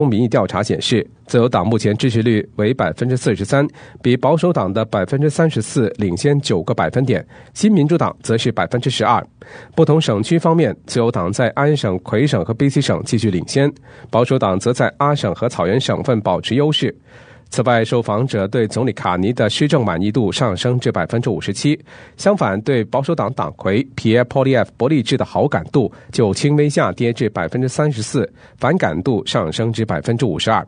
民意调查显示，自由党目前支持率为 43%， 比保守党的 34% 领先9个百分点，新民主党则是 12%。 不同省区方面，自由党在安省、魁省和 BC 省继续领先，保守党则在阿省和草原省份保持优势。此外，受访者对总理卡尼的施政满意度上升至 57%， 相反，对保守党党魁皮耶·波利耶夫伯利治的好感度就轻微下跌至 34%， 反感度上升至 52%。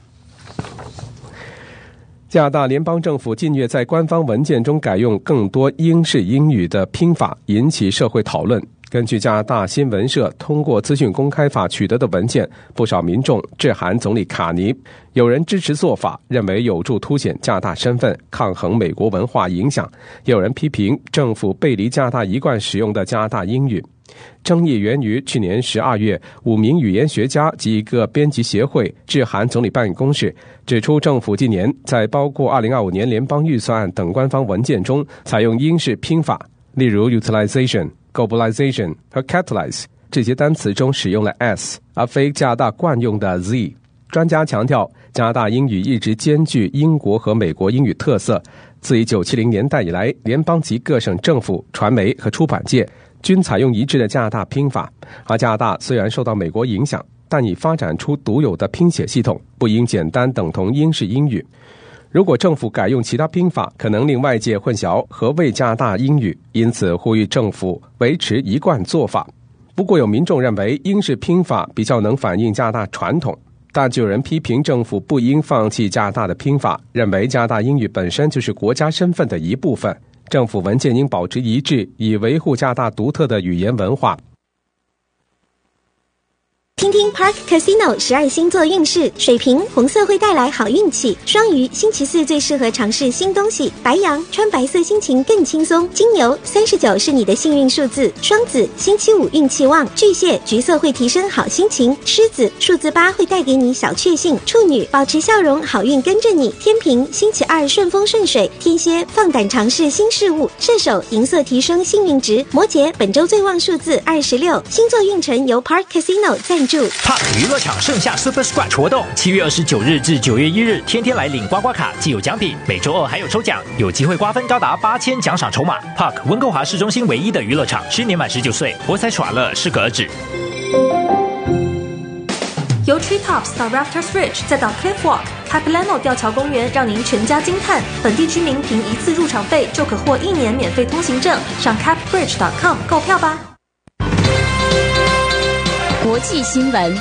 加拿大联邦政府近月在官方文件中改用更多英式英语的拼法，引起社会讨论。根据加拿大新闻社通过资讯公开法取得的文件，不少民众致函总理卡尼，有人支持做法，认为有助凸显加拿大身份，抗衡美国文化影响；也有人批评政府背离加拿大一贯使用的加拿大英语。争议源于去年12月，5名语言学家及一个编辑协会致函总理办公室，指出政府近年在包括2025年联邦预算案等官方文件中采用英式拼法，例如 utilization、globalization 和 catalyze 这些单词中使用了 s 而非加拿大惯用的 z。 专家强调，加拿大英语一直兼具英国和美国英语特色，自1970年代以来，联邦及各省政府、传媒和出版界均采用一致的加拿大拼法。而加拿大虽然受到美国影响，但已发展出独有的拼写系统，不应简单等同英式英语。如果政府改用其他拼法，可能令外界混淆何谓加拿大英语，因此呼吁政府维持一贯做法。不过有民众认为英式拼法比较能反映加拿大传统，但就有人批评政府不应放弃加拿大的拼法，认为加拿大英语本身就是国家身份的一部分，政府文件应保持一致，以维护加拿大独特的语言文化。 听听 Park Casino 12星座运势。水瓶，红色会带来好运气。双鱼，星期四最适合尝试新东西。白羊，穿白色心情更轻松。金牛，39是你的幸运数字。双子，星期五运气旺。巨蟹，橘色会提升好心情。狮子，数字8会带给你小确幸。处女，保持笑容，好运跟着你。天平，星期二顺风顺水。天蝎，放胆尝试新事物。射手，银色提升幸运值。摩羯，本周最旺数字26。星座运程由 Park Casino 赞助。 Park 娱乐场盛夏 Super Scratch 活动，7月29日至9月1日，天天来领刮刮卡，既有奖品，每周2还有抽奖，有机会瓜分高达8000奖赏筹码。Park 温哥华市中心唯一的娱乐场，需年满19岁，博彩耍乐适可而止。 由 Treetops 到 Rafters Ridge， 再到 Cliff Walk、Capilano 吊桥公园，让您全家惊叹。本地居民凭一次入场费就可获1年免费通行证，上 capbridge.com 购票吧。 国际新闻。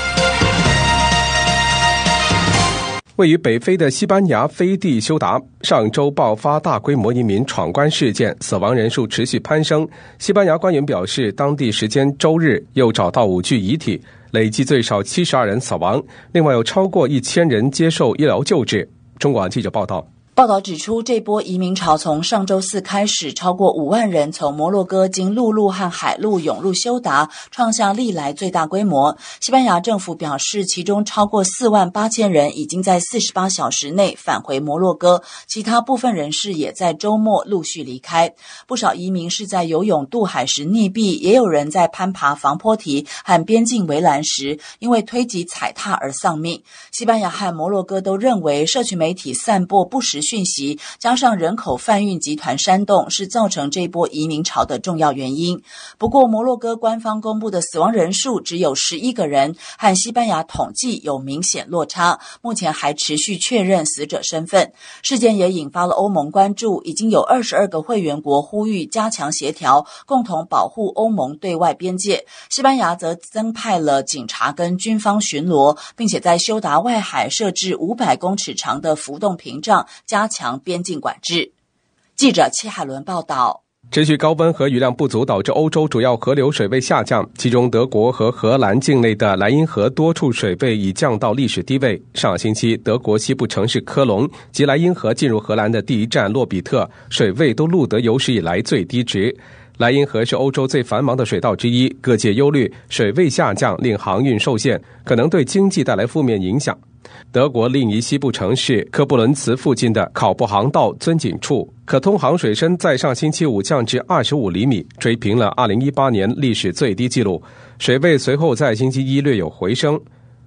位于北非的西班牙飞地休达上周爆发大规模移民闯关事件，死亡人数持续攀升。西班牙官员表示，当地时间周日又找到5具遗体，累计最少72人死亡，另外有超过1000人接受医疗救治。中广记者报道。 报道指出，这波移民潮从上周四开始，超过5万人从摩洛哥经陆路和海路涌入休达，创下历来最大规模。西班牙政府表示，其中超过4万8千人已经在48小时内返回摩洛哥，其他部分人士也在周末陆续离开。不少移民是在游泳渡海时溺毙，也有人在攀爬防坡堤和边境围栏时因为推挤踩踏而丧命。西班牙和摩洛哥都认为，社群媒体散播不实讯息，加上人口贩运集团煽动，是造成这波移民潮的重要原因。不过，摩洛哥官方公布的死亡人数只有11个人，和西班牙统计有明显落差，目前还持续确认死者身份。事件也引发了欧盟关注，已经有22个会员国呼吁加强协调，共同保护欧盟对外边界。西班牙则增派了警察跟军方巡逻，并且在休达外海设置500公尺长的浮动屏障，加强边境管制。记者戚海伦报道。 持续高温和雨量不足导致欧洲主要河流水位下降，其中德国和荷兰境内的莱茵河多处水位已降到历史低位。上星期，德国西部城市科隆及莱茵河进入荷兰的第一站洛比特水位都录得有史以来最低值。莱茵河是欧洲最繁忙的水道之一，各界忧虑水位下降令航运受限，可能对经济带来负面影响。德国另一西部城市科布伦茨附近的考布航道钻井处可通航水深在上星期五降至25厘米，追平了2018年历史最低纪录，水位随后在星期一略有回升。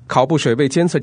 考部水位监测